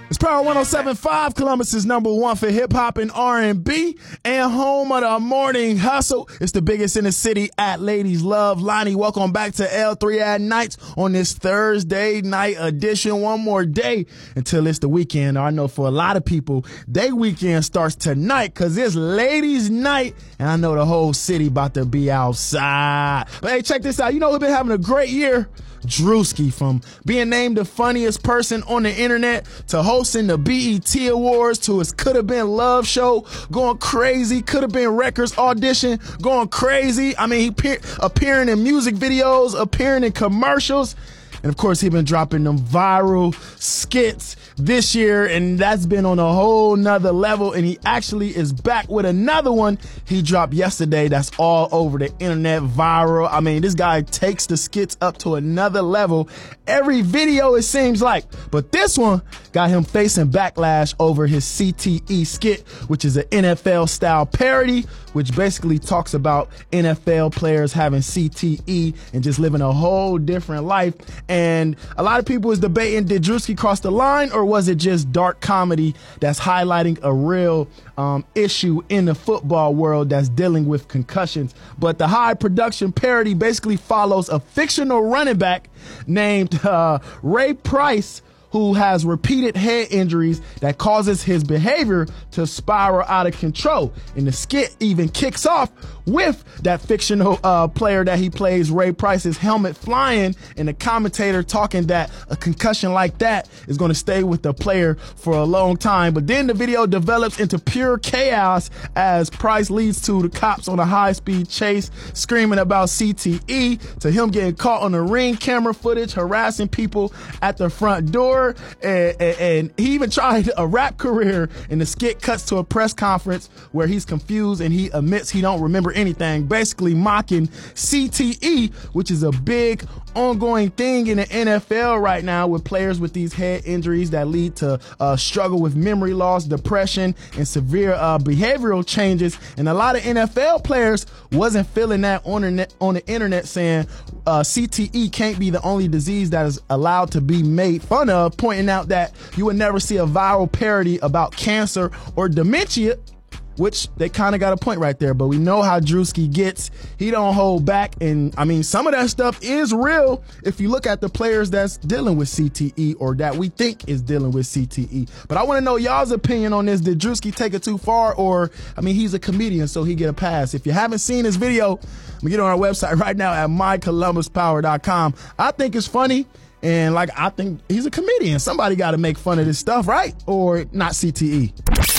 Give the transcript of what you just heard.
It's Power 107.5, Columbus's number one for hip-hop and R&B, and home of the morning hustle. It's the biggest in the city at Ladies Love. Lonnie, welcome back to L3 at Nights on this Thursday night edition. One more day until it's the weekend. I know for a lot of people, their weekend starts tonight because it's Ladies Night, and I know the whole city about to be outside. But hey, check this out. You know who's been having a great year? Drewski, from being named the funniest person on the internet to hosting the BET Awards to his Could Have Been Love show, going crazy, Could Have Been Records audition, going crazy. I mean, he appearing in music videos, appearing in commercials. And of course, he's been dropping them viral skits this year, and that's been on a whole nother level. And he actually is back with another one he dropped yesterday that's all over the internet, viral. I mean, this guy takes the skits up to another level every video, it seems like. But this one got him facing backlash over his CTE skit, which is an NFL style parody, which basically talks about NFL players having CTE and just living a whole different life. And a lot of people is debating, did Drewski cross the line, or was it just dark comedy that's highlighting a real issue in the football world that's dealing with concussions? But the high production parody basically follows a fictional running back named Ray Price, who has repeated head injuries that causes his behavior to spiral out of control. And the skit even kicks off with that fictional player that he plays, Ray Price's helmet flying, and the commentator talking that a concussion like that is going to stay with the player for a long time. But then the video develops into pure chaos as Price leads to the cops on a high-speed chase, screaming about CTE, to him getting caught on the Ring camera footage, harassing people at the front door. And he even tried a rap career, and the skit cuts to a press conference where he's confused and he admits he don't remember anything, basically mocking CTE, which is a big ongoing thing in the NFL right now with players with these head injuries that lead to struggle with memory loss, depression, and severe behavioral changes. And a lot of NFL players wasn't feeling that on the internet, saying CTE can't be the only disease that is allowed to be made fun of, pointing out that you would never see a viral parody about cancer or dementia, which they kind of got a point right there. But we know how Drewski gets. He don't hold back. And I mean, some of that stuff is real if you look at the players that's dealing with CTE, or that we think is dealing with CTE. But I want to know y'all's opinion on this. Did Drewski take it too far? Or, I mean, he's a comedian, so he get a pass. If you haven't seen his video, we get on our website right now at mycolumbuspower.com. I think it's funny. And I think he's a comedian. Somebody got to make fun of this stuff, right? Or not CTE.